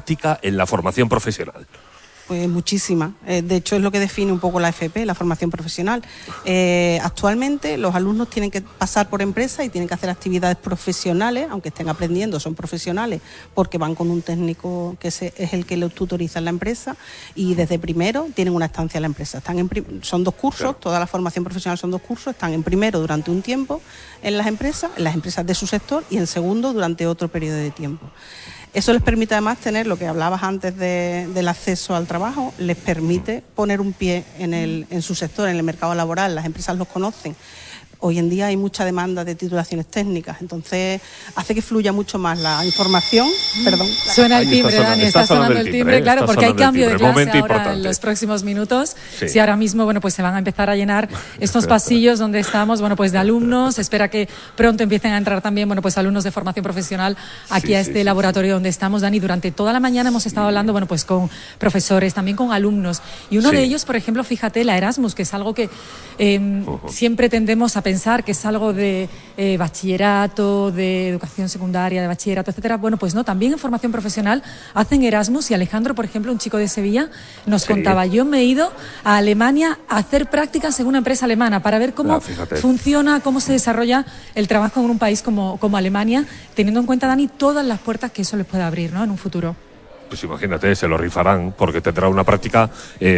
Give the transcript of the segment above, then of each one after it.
práctica en la formación profesional? Pues muchísima. De hecho, es lo que define un poco la FP, la formación profesional. Actualmente los alumnos tienen que pasar por empresas y tienen que hacer actividades profesionales, aunque estén aprendiendo, son profesionales, porque van con un técnico que es el que los tutoriza en la empresa, y desde primero tienen una estancia en la empresa. Son 2 cursos, claro. Toda la formación profesional son 2 cursos, están en primero durante un tiempo en las empresas de su sector, y en segundo durante otro periodo de tiempo. Eso les permite además tener lo que hablabas antes del acceso al trabajo, les permite poner un pie en su sector, en el mercado laboral. Las empresas los conocen. Hoy en día hay mucha demanda de titulaciones técnicas, entonces hace que fluya mucho más la información. Perdón. Suena el timbre, Dani, está sonando el timbre, claro, porque hay cambio de clase ahora en los próximos minutos. Sí. Si ahora mismo, bueno, pues se van a empezar a llenar estos pasillos donde estamos, bueno, pues de alumnos. Espera que pronto empiecen a entrar también, bueno, pues alumnos de formación profesional aquí a este laboratorio donde estamos, Dani. Durante toda la mañana hemos estado hablando, bueno, pues con profesores, también con alumnos. Y uno de ellos, por ejemplo, fíjate, la Erasmus, que es algo que siempre tendemos a pensar que es algo de bachillerato, de educación secundaria, de bachillerato, etcétera. Bueno, pues no, también en formación profesional hacen Erasmus, y Alejandro, por ejemplo, un chico de Sevilla, nos contaba: yo me he ido a Alemania a hacer prácticas en una empresa alemana para ver cómo funciona, cómo se desarrolla el trabajo en un país como Alemania, teniendo en cuenta, Dani, todas las puertas que eso les puede abrir, ¿no?, en un futuro. Pues imagínate, se lo rifarán, porque tendrá una práctica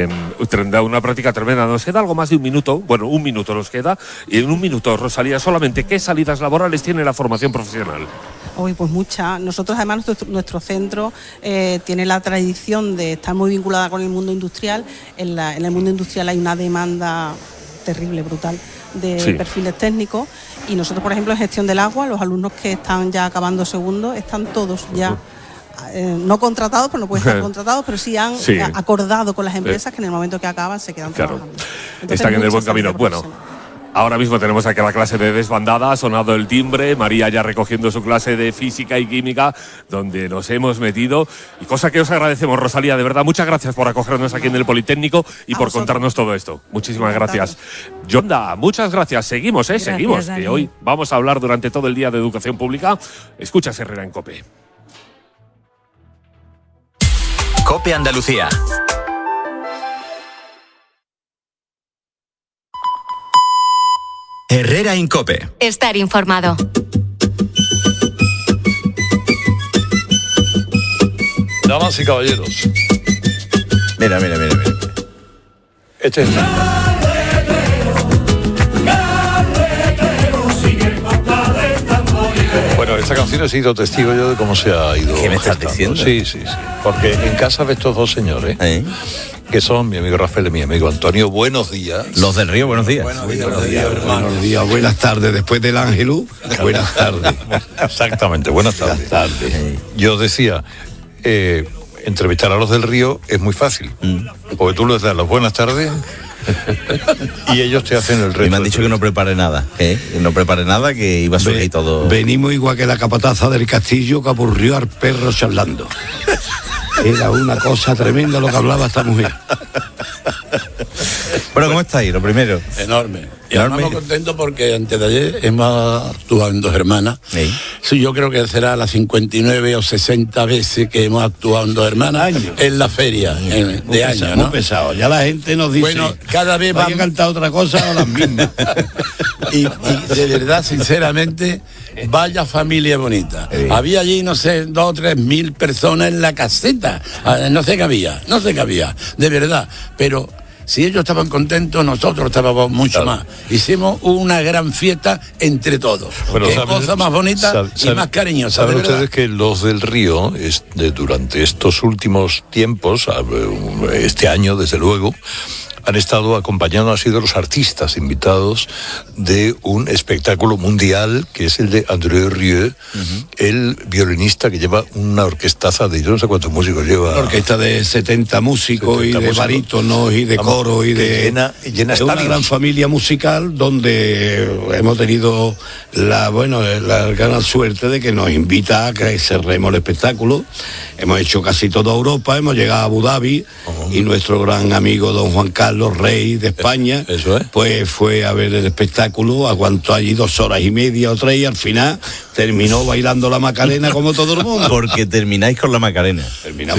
tremenda. Nos queda algo más de un minuto, bueno, un minuto nos queda, y en un minuto, Rosalía, solamente, ¿qué salidas laborales tiene la formación profesional? Hoy, pues muchas. Nosotros, además, nuestro centro tiene la tradición de estar muy vinculada con el mundo industrial. En el mundo industrial hay una demanda terrible, brutal, de perfiles técnicos, y nosotros, por ejemplo, en gestión del agua, los alumnos que están ya acabando segundo, están todos ya no contratados, pero no pueden estar contratados, pero sí han acordado con las empresas que en el momento que acaban se quedan trabajando. Entonces, están en el buen camino. Bueno, ahora mismo tenemos aquí la clase de desbandada, ha sonado el timbre, María ya recogiendo su clase de física y química, donde nos hemos metido, y cosa que os agradecemos, Rosalía, de verdad, muchas gracias por acogernos aquí en el Politécnico y por contarnos todo esto. Muchísimas gracias. Yolanda, muchas gracias. Seguimos, seguimos, Dani, que hoy vamos a hablar durante todo el día de educación pública. Escuchas Herrera en COPE. COPE Andalucía. Herrera en COPE. Estar informado. Damas y caballeros. Mira. Este es Bueno, esta canción he sido testigo yo de cómo se ha ido. ¿Qué me estás diciendo? Sí. Porque en casa de estos 2 señores, que son mi amigo Rafael y mi amigo Antonio, buenos días. Los del Río, buenos días. Buenos días, hermano. Buenos días, buenas tardes. Después del Ángelus, buenas tardes. Exactamente, buenas tardes. Yo decía, entrevistar a los del Río es muy fácil, porque tú les das las buenas tardes y ellos te hacen el resto. Y me han dicho que no prepare nada, que iba a surgir todo. Venimos igual que la capataza del castillo que aburrió al perro charlando. Era una cosa tremenda lo que hablaba esta mujer. Bueno, ¿cómo estáis? Lo primero. Enorme. Y estamos contentos porque antes de ayer hemos actuado en Dos Hermanas. Sí, yo creo que será las 59 o 60 veces que hemos actuado en Dos Hermanas en la feria de años, ¿no? Muy pesado. Ya la gente nos dice, bueno, cada vez va a cantar otra cosa o las mismas. y de verdad, sinceramente, vaya familia bonita. Había allí, no sé, 2 o 3 mil personas en la caseta. No se cabía, de verdad. Pero si ellos estaban contentos, nosotros estábamos mucho más. Hicimos una gran fiesta entre todos. Bueno, qué cosa más bonita y más cariñosa. Saben ustedes que los del Río, durante estos últimos tiempos, este año desde luego, han estado acompañando, han sido los artistas invitados de un espectáculo mundial que es el de Andreu Rieu, el violinista que lleva una orquestaza de yo no sé cuántos músicos lleva. Una orquesta de 70 músicos y de barítonos y de coro y de llena una gran familia musical donde hemos tenido la gran suerte de que nos invita a que cerremos el espectáculo. Hemos hecho casi toda Europa, hemos llegado a Abu Dhabi y nuestro gran amigo don Juan Carlos, rey de España, pues fue a ver el espectáculo, aguantó allí 2 horas y media o 3 y al final terminó bailando la Macarena como todo el mundo. Porque termináis con la Macarena. Terminamos